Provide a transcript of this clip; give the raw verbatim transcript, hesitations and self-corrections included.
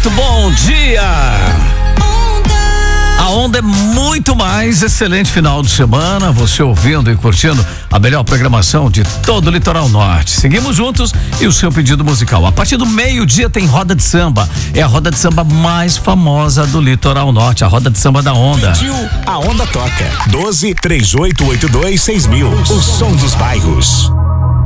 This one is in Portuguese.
muito bom dia. A onda é muito mais. Excelente final de semana, você ouvindo e curtindo a melhor programação de todo o Litoral Norte. Seguimos juntos e o seu pedido musical. A partir do meio-dia tem roda de samba. É a roda de samba mais famosa do Litoral Norte, a roda de samba da onda. Pediu, a onda toca. doze, três oito oito dois, seis mil. O som dos bairros.